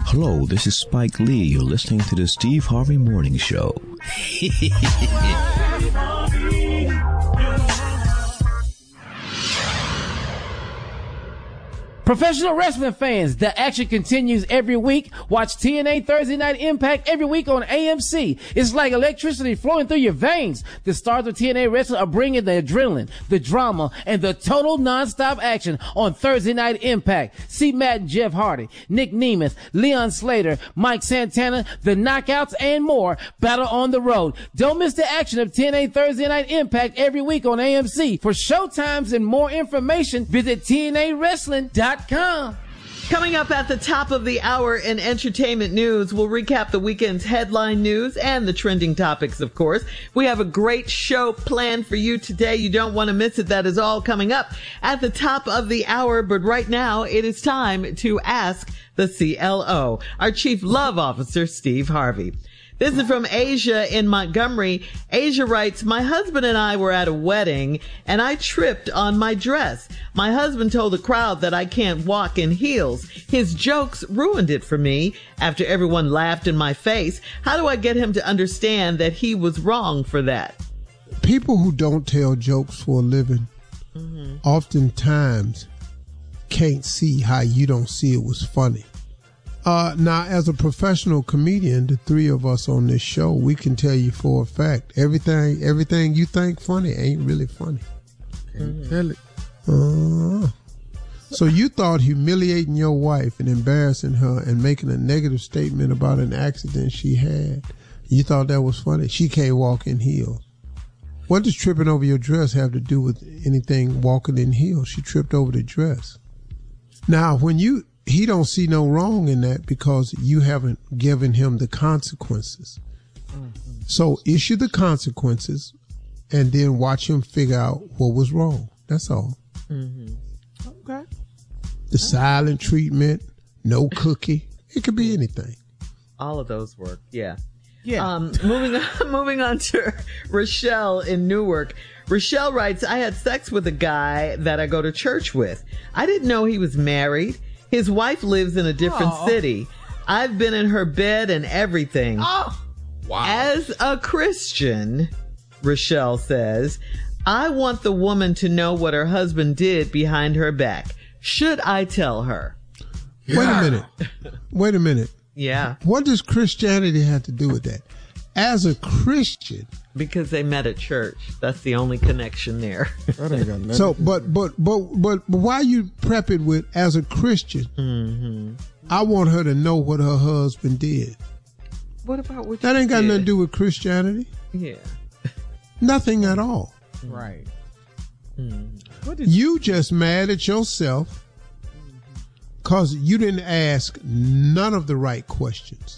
Hello, this is Spike Lee. You're listening to the Steve Harvey Morning Show. Professional wrestling fans, the action continues every week. Watch TNA Thursday Night Impact every week on AMC. It's like electricity flowing through your veins. The stars of TNA wrestling are bringing the adrenaline, the drama, and the total non-stop action on Thursday Night Impact. See Matt and Jeff Hardy, Nick Nemeth, Leon Slater, Mike Santana, the Knockouts, and more battle on the road. Don't miss the action of TNA Thursday Night Impact every week on AMC. For showtimes and more information, visit TNAWrestling.com. Coming up at the top of the hour in entertainment news, we'll recap the weekend's headline news and the trending topics, of course. We have a great show planned for you today. You don't want to miss it. That is all coming up at the top of the hour. But right now, it is time to ask the CLO, our Chief Love Officer, Steve Harvey. This is from Asia in Montgomery. Asia writes, my husband and I were at a wedding and I tripped on my dress. My husband told the crowd that I can't walk in heels. His jokes ruined it for me after everyone laughed in my face. How do I get him to understand that he was wrong for that? People who don't tell jokes for a living oftentimes can't see how you don't see it was funny. Now, as a professional comedian, the three of us on this show, we can tell you for a fact, everything you think funny ain't really funny. Can't tell it. So you thought humiliating your wife and embarrassing her and making a negative statement about an accident she had, you thought that was funny? She can't walk in heels. What does tripping over your dress have to do with anything walking in heels? She tripped over the dress. Now, he don't see no wrong in that because you haven't given him the consequences. So issue the consequences and then watch him figure out what was wrong. That's all. Okay. The silent treatment, no cookie. It could be anything. All of those work. Yeah. Yeah. Moving on to Rochelle in Newark. Rochelle writes, I had sex with a guy that I go to church with. I didn't know he was married. His wife lives in a different city. I've been in her bed and everything. Oh, wow. As a Christian, Rochelle says, I want the woman to know what her husband did behind her back. Should I tell her? Yeah. Wait a minute. Yeah. What does Christianity have to do with that? As a Christian. Because they met at church. That's the only connection there. That ain't got nothing. So, but why you prep it with as a Christian? I want her to know what her husband did. What about what that you ain't got did? nothing to do with Christianity. Yeah. Nothing at all. right. You just mad at yourself because you didn't ask none of the right questions.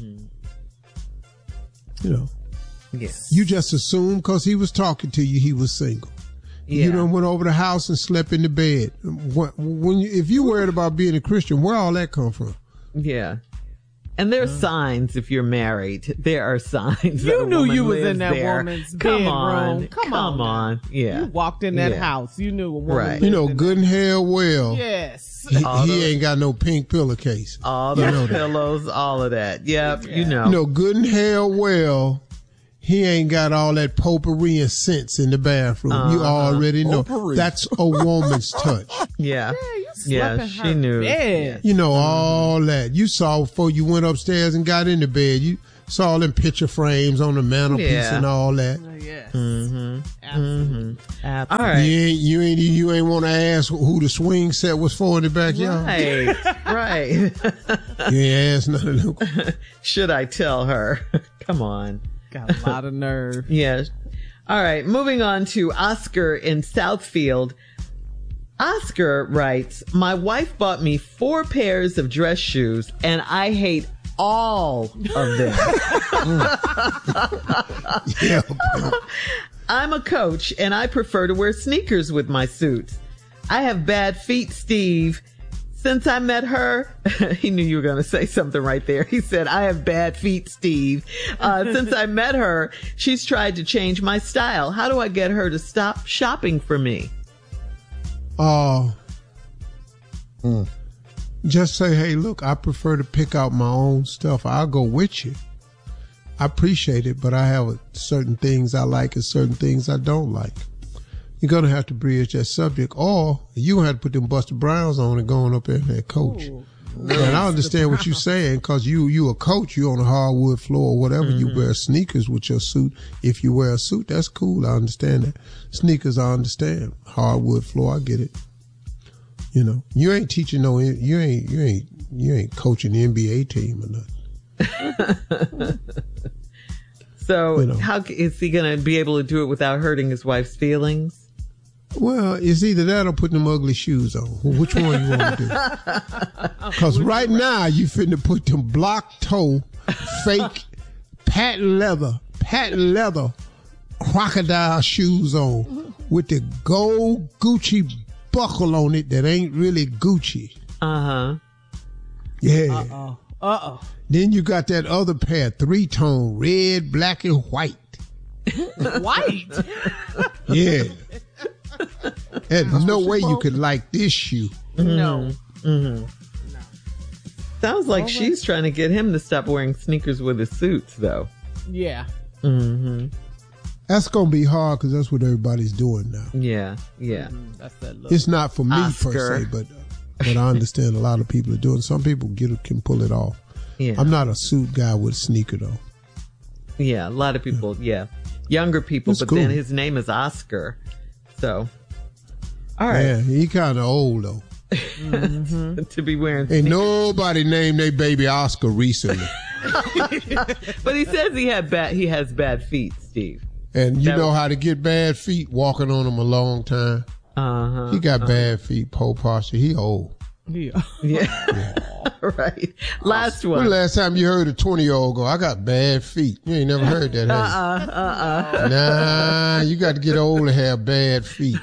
You know. Yes. You just assumed because he was talking to you, he was single. Yeah. You done went over the house and slept in the bed. If you worried about being a Christian, where all that come from? Yeah. And there's signs if you're married. There are signs. You that knew you was lives in that there. woman's Come bedroom. on. Come Come on. Yeah. You walked in that house. You knew a woman. Right. You know, lived in good and hell well. Yes. He ain't got no pink pillowcase. All those pillows, all of that. Yep. Yeah. You know. You know, good and hell well, he ain't got all that potpourri and scents in the bathroom. You already know. Potpourri. That's a woman's touch. Yeah. You slept in she her knew. bed. You know, all that. You saw before you went upstairs and got into bed. You saw all them picture frames on the mantelpiece and all that. Yes. Absolutely. Absolutely. All right. You ain't want to ask who the swing set was for in the backyard. Right. You ain't asked none of them. Should I tell her? Come on. Got a lot of nerve. Yes. All right. Moving on to Oscar in Southfield. Oscar writes, my wife bought me 4 pairs of dress shoes and I hate all of them. Yeah. I'm a coach and I prefer to wear sneakers with my suits. I have bad feet, Steve. Since I met her, he knew you were going to say something right there. He said, I have bad feet, Steve. Since I met her, she's tried to change my style. How do I get her to stop shopping for me? Just say, hey, look, I prefer to pick out my own stuff. I'll go with you. I appreciate it, but I have certain things I like and certain things I don't like. You're going to have to bridge that subject, or you going to have to put them Buster Browns on and going up there and coach. Ooh. And I understand what you're saying, because you a coach, you on a hardwood floor or whatever, you wear sneakers with your suit. If you wear a suit, that's cool. I understand that. Sneakers, I understand. Hardwood floor, I get it. You know, you ain't teaching you ain't coaching the NBA team or nothing. So how is he going to be able to do it without hurting his wife's feelings? Well, it's either that or putting them ugly shoes on. Which one you want to do? Because right now you finna put them block toe, fake patent leather crocodile shoes on with the gold Gucci buckle on it that ain't really Gucci. Yeah. Then you got that other pair, 3-tone, red, black, and white. White? Yeah. There's no way you could like this shoe. No. No. Sounds like she's trying to get him to stop wearing sneakers with his suits, though. Yeah. That's gonna be hard because that's what everybody's doing now. Yeah. That's that look. It's not for me Oscar. per se, but I understand a lot of people are doing. Some people can pull it off. Yeah. I'm not a suit guy with a sneaker though. Yeah, a lot of people. Yeah, younger people. It's but cool. then his name is Oscar. So, all right. Yeah, he kind of old though. To be wearing Ain't sneakers. nobody named their baby Oscar recently. But he says he has bad feet, Steve. And you know how to get bad feet, walking on them a long time. He got bad feet, pole posture. He old. Yeah. Right. Last When one. the last time you heard a 20-year-old go, I got bad feet? You ain't never heard that, have you? Nah, you got to get old to have bad feet.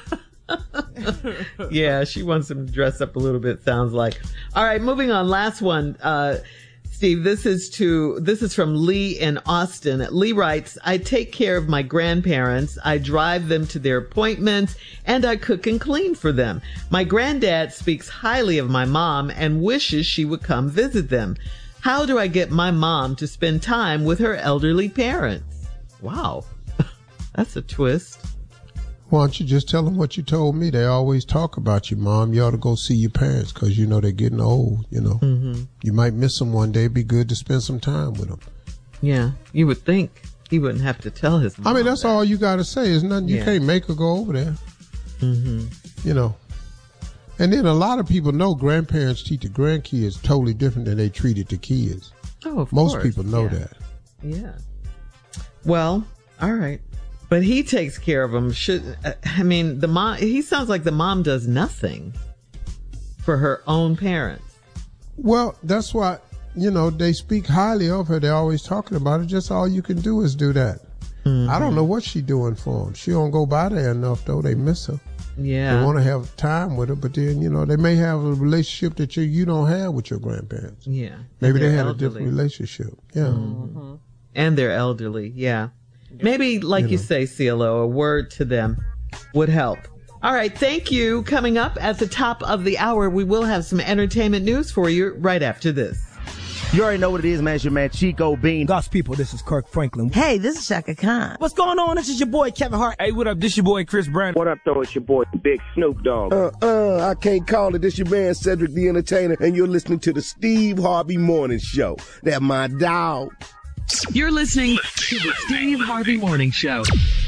Yeah, she wants him to dress up a little bit, sounds like. All right, moving on. Last one. Steve, this is from Lee in Austin. Lee writes, I take care of my grandparents. I drive them to their appointments and I cook and clean for them. My granddad speaks highly of my mom and wishes she would come visit them. How do I get my mom to spend time with her elderly parents? Wow. That's a twist. Why don't you just tell them what you told me? They always talk about you, Mom. You ought to go see your parents because, you know, they're getting old, you know. You might miss them one day. It'd be good to spend some time with them. Yeah, you would think he wouldn't have to tell his mom. I mean, that's all you got to say. There's nothing. You can't make her go over there. You know. And then a lot of people know grandparents treat the grandkids totally different than they treated the kids. Oh, of Most course. people know that. Yeah. Well, all right. But he takes care of them. The mom, he sounds like the mom does nothing for her own parents. Well, that's why, you know, they speak highly of her. They're always talking about it. Just all you can do is do that. I don't know what she's doing for them. She don't go by there enough, though. They miss her. Yeah. They want to have time with her, but then, you know, they may have a relationship that you don't have with your grandparents. Yeah. Maybe they They're had elderly. a different relationship. Yeah. And they're elderly. Yeah. Maybe, like you say, CeeLo, a word to them would help. All right. Thank you. Coming up at the top of the hour, we will have some entertainment news for you right after this. You already know what it is, man. It's your man Chico Bean. God's people, this is Kirk Franklin. Hey, this is Shaka Khan. What's going on? This is your boy Kevin Hart. Hey, what up? This your boy Chris Brown. What up, though? It's your boy Big Snoop Dogg. I can't call it. This your man Cedric the Entertainer, and you're listening to the Steve Harvey Morning Show. That my dog. You're listening to the Steve Harvey Morning Show.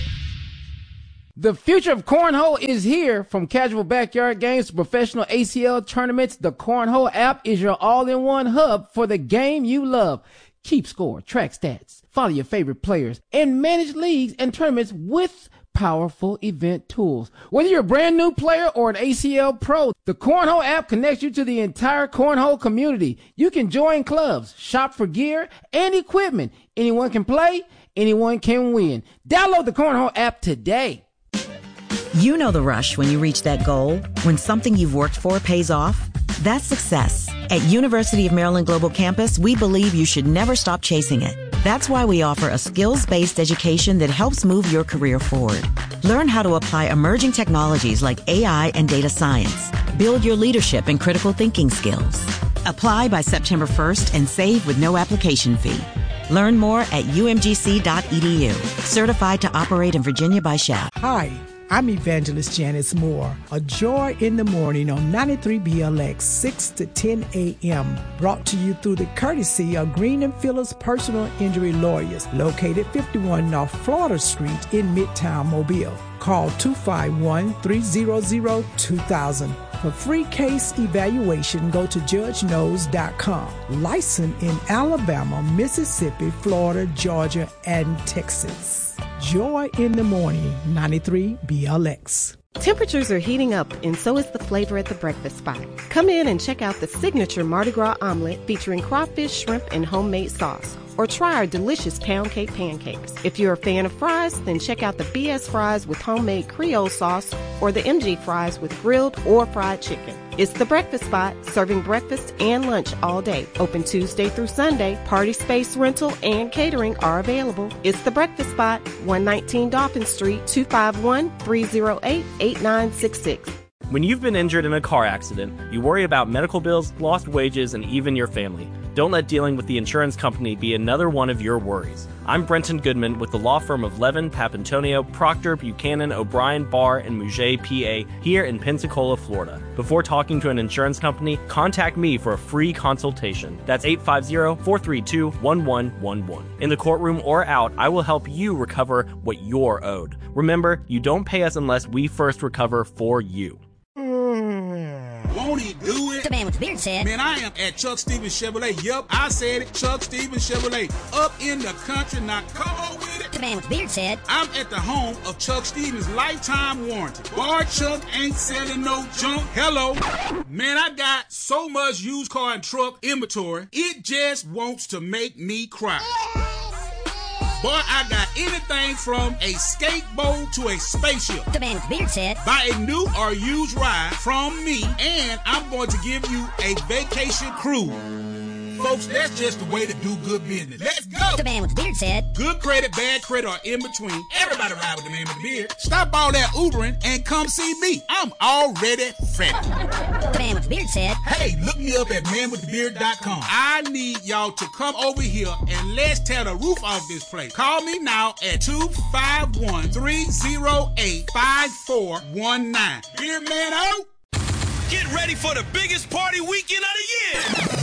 The future of cornhole is here. From casual backyard games to professional ACL tournaments, the Cornhole app is your all-in-one hub for the game you love. Keep score, track stats, follow your favorite players, and manage leagues and tournaments with powerful event tools. Whether you're a brand new player or an ACL pro, the Cornhole app connects you to the entire cornhole community. You can join clubs, shop for gear and equipment. Anyone can play, anyone can win. Download the Cornhole app today. You know the rush when you reach that goal, when something you've worked for pays off. That's success. At University of Maryland Global Campus, we believe you should never stop chasing it. That's why we offer a skills-based education that helps move your career forward. Learn how to apply emerging technologies like AI and data science. Build your leadership and critical thinking skills. Apply by September 1st and save with no application fee. Learn more at umgc.edu. Certified to operate in Virginia by Shell. Hi, I'm Evangelist Janice Moore. A Joy in the Morning on 93BLX, 6 to 10 a.m. Brought to you through the courtesy of Green and Phillips Personal Injury Lawyers, located 51 North Florida Street in Midtown Mobile. Call 251-300-2000. For free case evaluation, go to judgeknows.com. Licensed in Alabama, Mississippi, Florida, Georgia, and Texas. Joy in the Morning, 93 BLX. Temperatures are heating up, and so is the flavor at the breakfast spot. Come in and check out the signature Mardi Gras omelet featuring crawfish, shrimp, and homemade sauce. Or try our delicious pound cake pancakes. If you're a fan of fries, then check out the BS fries with homemade Creole sauce or the MG fries with grilled or fried chicken. It's the breakfast spot, serving breakfast and lunch all day. Open Tuesday through Sunday. Party space rental and catering are available. It's the breakfast spot, 119 Dolphin Street, 251-308-8966. When you've been injured in a car accident, you worry about medical bills, lost wages, and even your family. Don't let dealing with the insurance company be another one of your worries. I'm Brenton Goodman with the law firm of Levin, Papantonio, Proctor, Buchanan, O'Brien, Barr, and Mouget, PA, here in Pensacola, Florida. Before talking to an insurance company, contact me for a free consultation. That's 850-432-1111. In the courtroom or out, I will help you recover what you're owed. Remember, you don't pay us unless we first recover for you. Won't he do it? The man with the beard said. Man, I am at Chuck Stevens Chevrolet. Yup, I said it. Chuck Stevens Chevrolet. Up in the country, now come on with it. The man with the beard said. I'm at the home of Chuck Stevens lifetime warranty. Bar Chuck ain't selling no junk. Hello. Man, I got so much used car and truck inventory. It just wants to make me cry. Boy, I got anything from a skateboard to a spaceship. The man with the beard said. Buy a new or used ride from me, and I'm going to give you a vacation cruise. Folks, that's just the way to do good business. Let's go! The man with the beard said. Good credit, bad credit, or in between. Everybody ride with the man with the beard. Stop all that Ubering and come see me. I'm already ready. The man with the beard said. Hey, look me up at manwiththebeard.com. I need y'all to come over here and let's tear the roof off this place. Call me now at 251-308-5419. Beard man out. Get ready for the biggest party weekend of the year.